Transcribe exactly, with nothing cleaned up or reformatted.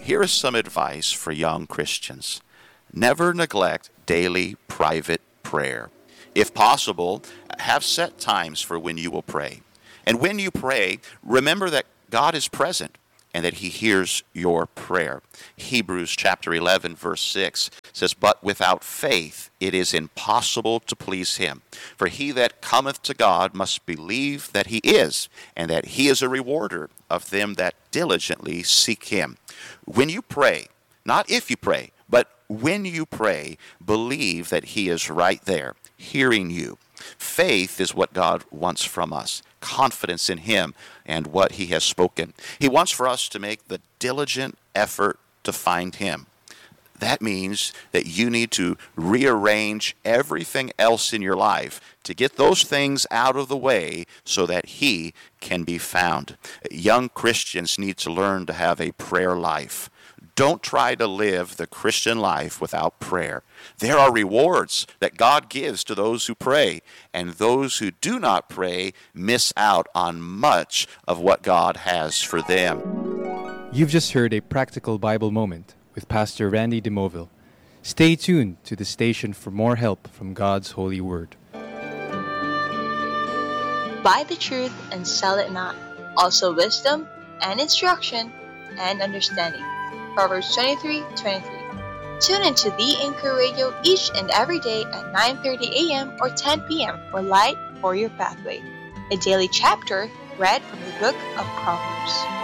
Here is some advice for young Christians. Never neglect daily private prayer. If possible, have set times for when you will pray. And when you pray, remember that God is present and that he hears your prayer. Hebrews chapter eleven verse six says, "But without faith it is impossible to please him. For he that cometh to God must believe that he is, and that he is a rewarder of them that diligently seek him." When you pray, not if you pray, but when you pray, believe that he is right there, hearing you. Faith is what God wants from us, confidence in him and what he has spoken. He wants for us to make the diligent effort to find him. That means that you need to rearrange everything else in your life to get those things out of the way so that he can be found. Young Christians need to learn to have a prayer life. Don't try to live the Christian life without prayer. There are rewards that God gives to those who pray, and those who do not pray miss out on much of what God has for them. You've just heard a practical Bible moment with Pastor Randy DeMoville. Stay tuned to the station for more help from God's holy word. Buy the truth and sell it not. Also wisdom and instruction and understanding. Proverbs twenty-three twenty-three. Tune into The Anchor Radio each and every day at nine thirty a.m. or ten p.m. for Light for Your Pathway, a daily chapter read from the book of Proverbs.